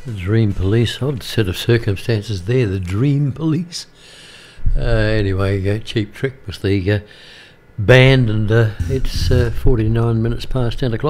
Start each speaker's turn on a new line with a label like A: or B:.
A: The Dream Police, odd set of circumstances there, the Dream Police. Anyway, Cheap Trick was the band, and it's 49 minutes past 10 o'clock.